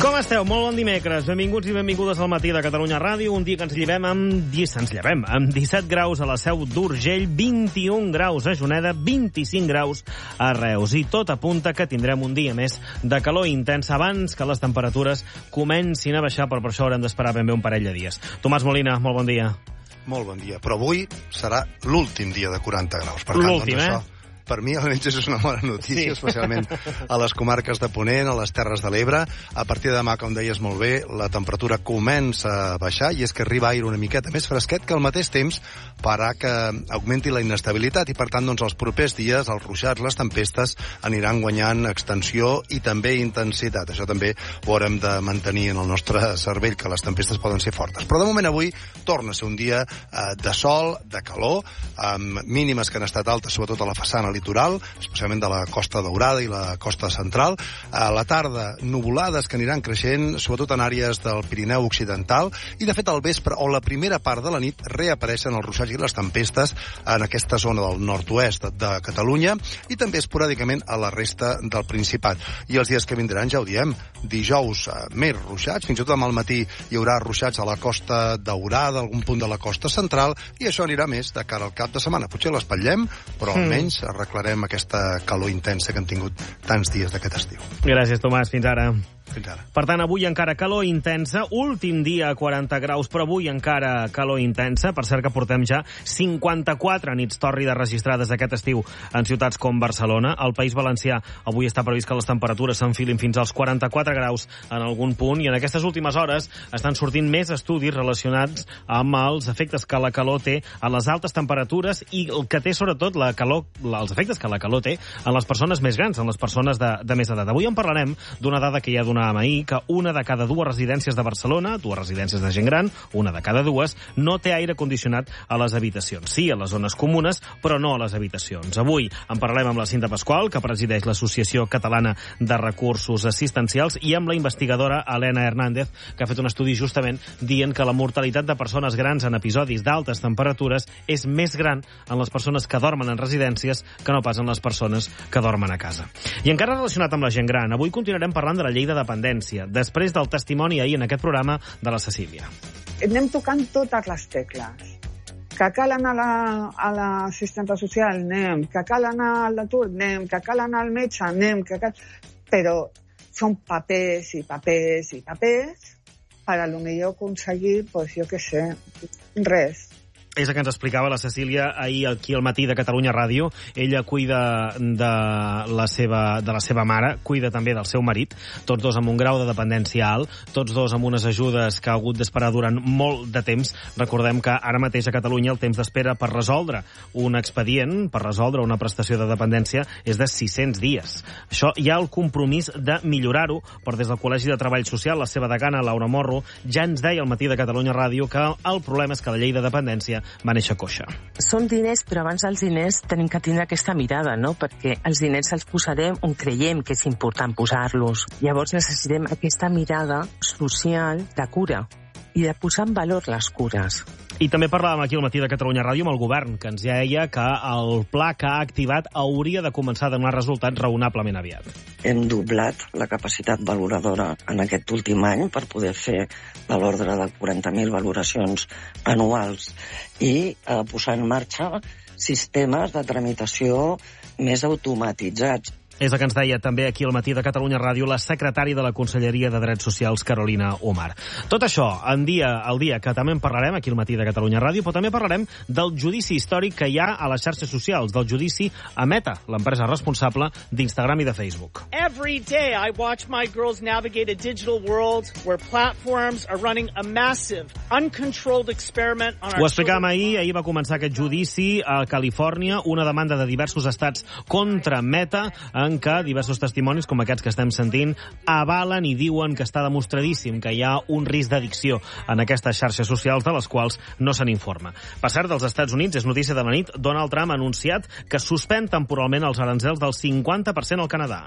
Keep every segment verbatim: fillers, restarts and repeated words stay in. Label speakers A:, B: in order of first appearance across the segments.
A: Com esteu? Molt bon dimecres. Benvinguts i benvingudes al matí de Catalunya Ràdio. Un dia que ens llevem amb, ens llevem amb disset graus a la Seu d'Urgell, vint-i-un graus a Juneda, vint-i-cinc graus a Reus. I tot apunta que tindrem un dia més de calor intensa abans que les temperatures comencin a baixar, però per això haurem d'esperar ben bé un parell de dies. Tomàs Molina, molt bon dia.
B: Molt bon dia. Però avui serà l'últim dia de quaranta graus. Per tant,
A: l'últim,
B: doncs,
A: eh?
B: això, per mi, almenys, és una bona notícia, sí. Especialment a les comarques de Ponent, a les Terres de l'Ebre. A partir de demà, com deies molt bé, la temperatura comença a baixar i és que arriba aire una miqueta més fresquet, que al mateix temps farà que augmenti la inestabilitat i, per tant, doncs, els propers dies, els ruixats, les tempestes, aniran guanyant extensió i també intensitat. Això també ho haurem de mantenir en el nostre cervell, que les tempestes poden ser fortes. Però, de moment, avui torna a ser un dia eh, de sol, de calor, amb mínimes que han estat altes, sobretot a la façana litoral, especialment de la Costa Daurada i la Costa Central. A la tarda, nuvolades que aniran creixent, sobretot en àrees del Pirineu Occidental, i de fet al vespre o la primera part de la nit reapareixen els ruixats i les tempestes en aquesta zona del nord-oest de Catalunya i també esporàdicament a la resta del Principat. I els dies que vindran, ja ho diem, dijous més ruixats, fins i tot demà al matí hi haurà ruixats a la Costa Daurada, algun punt de la Costa Central, i això anirà més de cara al cap de setmana. Potser l'espatllem, però almenys mm. arreglarem aquesta calor intensa que hem tingut tants dies d'aquest estiu.
A: Gràcies, Tomàs. Fins ara.
B: Fins ara.
A: Per tant, avui encara calor intensa, últim dia a quaranta graus, però avui encara calor intensa. Per cert que portem ja cinquanta-quatre nits tòrrides registrades aquest estiu en ciutats com Barcelona. Al País Valencià avui està previst que les temperatures s'enfilin fins als quaranta-quatre graus en algun punt, i en aquestes últimes hores estan sortint més estudis relacionats amb els efectes que la calor té a les altes temperatures i el que té sobretot la calor, els efectes que la calor té en les persones més grans, en les persones de, de més edat. Avui en parlarem d'una dada que ja donàvem ahir, que una de cada dues residències de Barcelona, dues residències de gent gran, una de cada dues, no té aire condicionat a les habitacions. Sí, a les zones comunes, però no a les habitacions. Avui en parlem amb la Cinta Pasqual, que presideix l'Associació Catalana de Recursos Assistencials, i amb la investigadora Helena Hernández, que ha fet un estudi justament dient que la mortalitat de persones grans en episodis d'altes temperatures és més gran en les persones que dormen en residències que no pas en les persones que dormen a casa. I encara relacionat amb la gent gran, avui continuarem parlant de la llei de dependència, després del testimoni ahir en aquest programa de la Cecília.
C: Anem tocant totes les tecles. Que cal anar a l'assistenta la, social, anem. Que cal anar a l'atur, anem. Que cal anar al metge, anem. Que cal... Però són papers i papers i papers per a lo millor aconseguir, pues, jo què sé, res.
A: És el que ens explicava la Cecília ahir aquí al matí de Catalunya Ràdio. Ella cuida de la seva, de la seva mare, cuida també del seu marit, tots dos amb un grau de dependència alt, tots dos amb unes ajudes que ha hagut d'esperar durant molt de temps. Recordem que ara mateix a Catalunya el temps d'espera per resoldre un expedient, per resoldre una prestació de dependència, és de sis-cents dies. Això hi ha el compromís de millorar-ho, però des del Col·legi de Treball Social, la seva degana, Laura Morro, ja ens deia al matí de Catalunya Ràdio que el problema és que la llei de dependència va néixer coixa.
D: Són diners, però abans dels diners tenim que tindre aquesta mirada, no? Perquè els diners els posarem on creiem que és important posar-los. Llavors necessitem aquesta mirada social de cura i de posar en valor les cures.
A: I també parlàvem aquí al matí de Catalunya Ràdio amb el govern, que ens deia que el pla que ha activat hauria de començar a donar resultats raonablement aviat.
E: Hem doblat la capacitat valoradora en aquest últim any per poder fer de l'ordre de quaranta mil valoracions anuals i eh, posar en marxa sistemes de tramitació més automatitzats.
A: És el que ens deia també aquí al matí de Catalunya Ràdio la secretària de la Conselleria de Drets Socials, Carolina Omar. Tot això en dia al dia, que també en parlarem aquí al matí de Catalunya Ràdio, però també parlarem del judici històric que hi ha a les xarxes socials, del judici a Meta, l'empresa responsable d'Instagram i de Facebook.
F: Every day I watch my girls navigate a digital world where platforms are running a massive, uncontrolled experiment on our...
A: Ho explicàvem ahir, ahir va començar aquest judici a Califòrnia, una demanda de diversos estats contra Meta, en què diversos testimonis, com aquests que estem sentint, avalen i diuen que està demostradíssim que hi ha un risc d'addicció en aquestes xarxes socials de les quals no se n'informa. Per cert, dels Estats Units, és notícia de la nit, Donald Trump ha anunciat que suspèn temporalment els aranzels del cinquanta per cent al Canadà.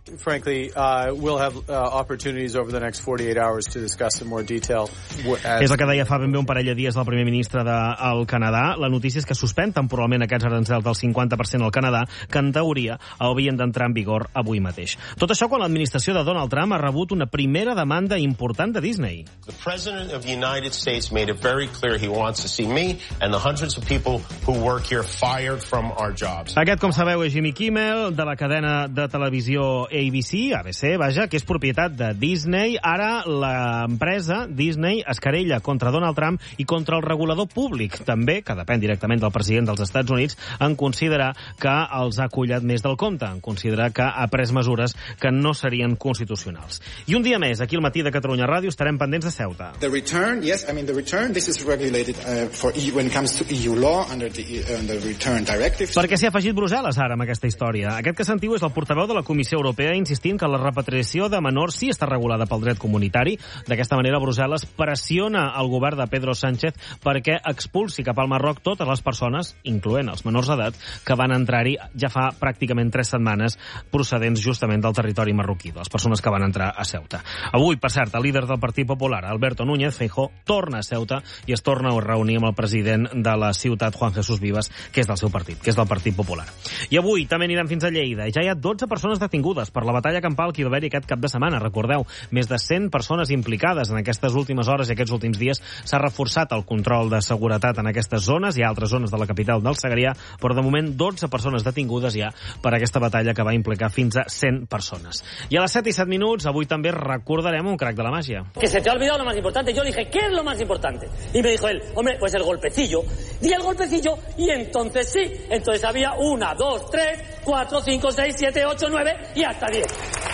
G: Frankly, uh, we'll have uh, opportunities over the next forty-eight hours to discuss in more detail. As...
A: És el que deia fa ben bé un parell de dies el primer ministre del Canadà. La notícia és que suspèn temporalment aquests arancels del cinquanta per cent al Canadà, que en teoria haurien d'entrar en vigor avui mateix. Tot això quan l'administració de Donald Trump ha rebut una primera demanda important de Disney.
H: The President of the United States made it very clear he wants to see me and the hundreds of people who work here fired from our jobs.
A: Aquest, com sabeu, és Jimmy Kimmel, de la cadena de televisió A B C, A B C, vaja, que és propietat de Disney. Ara l'empresa Disney es querella contra Donald Trump i contra el regulador públic, també, que depèn directament del president dels Estats Units, en considerar que els ha collat més del compte, en considerar que ha pres mesures que no serien constitucionals. I un dia més, aquí al Matí de Catalunya Ràdio, estarem pendents de Ceuta.
I: The return, yes, I mean the return, this is regulated uh, for E U, when it comes to E U law under the, uh, the return directive.
A: Per què s'hi ha afegit Brussel·les ara amb aquesta història? Aquest que sentiu és el portaveu de la Comissió Europea insistint que la repatriació de menors sí està regulada pel dret comunitari. D'aquesta manera, Brussel·les pressiona el govern de Pedro Sánchez perquè expulsi cap al Marroc totes les persones, incloent els menors d'edat, que van entrar-hi ja fa pràcticament tres setmanes procedents justament del territori marroquí, les persones que van entrar a Ceuta. Avui, per cert, el líder del Partit Popular, Alberto Núñez Feijóo, torna a Ceuta i es torna a reunir amb el president de la ciutat, Juan Jesús Vivas, que és del seu partit, que és del Partit Popular. I avui també anirem fins a Lleida. Ja hi ha dotze persones detingudes per la batalla campal que hi va haver-hi aquest cap de setmana. Recordeu, més de cent persones implicades en aquestes últimes hores i aquests últims dies. S'ha reforçat el control de seguretat en aquestes zones. Hi ha altres zones de la capital del Segrià, però de moment dotze persones detingudes ja per aquesta batalla que va implicar fins a cent persones. I a les set i set minuts, avui també recordarem un crack de la màgia.
J: Que se te ha olvidado lo más importante. Yo le dije, ¿qué es lo más importante? Y me dijo él, hombre, pues el golpecillo. Di el golpecillo y entonces sí. Entonces había una, dos, tres, cuatro, cinco, seis, siete, ocho, nueve y hasta diez.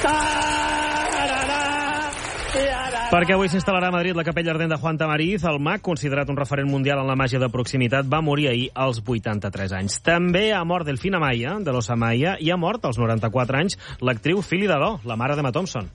A: Perquè avui s'instal·larà a Madrid la capella ardent de Juan Tamariz. El mag, considerat un referent mundial en la màgia de proximitat, va morir ahir als vuitanta-tres anys. També ha mort Delfina Maya, de l'Ossa Maya, i ha mort als noranta-quatre anys l'actriu Phyllis Dalló, la mare d'Emma Thompson.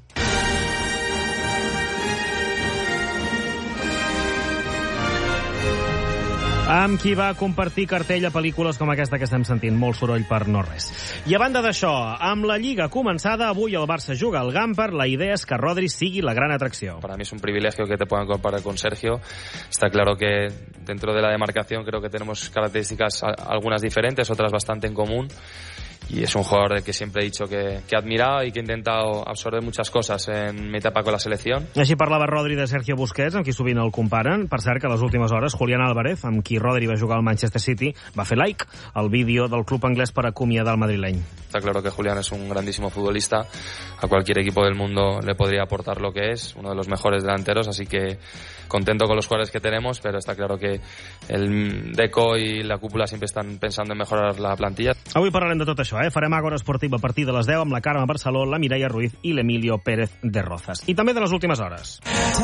A: Amb qui va compartir cartell a pel·lícules com aquesta que estem sentint. Molt soroll per no res. I a banda d'això, amb la Lliga començada, avui el Barça juga al Gamper. La idea és que Rodri sigui la gran atracció.
K: Para mí es un privilegio que te puedan comparar con Sergio. Está claro que dentro de la demarcación creo que tenemos características algunas diferentes, otras bastante en común. Y es un jugador del que siempre he dicho que, que he admirado y que he intentado absorber muchas cosas en mi etapa con la selección.
A: Així parlava Rodri de Sergio Busquets, amb qui sovint el comparen. Per cert, que a les últimes hores Julián Álvarez, amb qui Rodri va jugar al Manchester City, va fer like al vídeo del club anglès per acomiadar el madrileny.
K: Está claro que Julián es un grandísimo futbolista. A cualquier equipo del mundo le podría aportar lo que es, uno de los mejores delanteros, así que contento con los jugadores que tenemos, pero está claro que el Deco y la cúpula siempre están pensando en mejorar la plantilla.
A: Avui parlarem de tot això, eh? Farem Àgora Esportiva a partir de les deu amb la Carme Barceló, la Mireia Ruiz i l'Emilio Pérez de Rozas. I també de les últimes hores.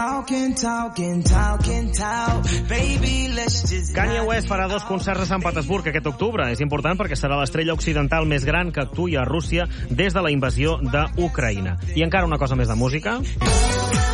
A: Kanye West farà dos concerts a Sant Petersburg aquest octubre. És important perquè serà l'estrella occidental més gran que actuï a Rússia des de la invasió d'Ucraïna. I encara una cosa més de música.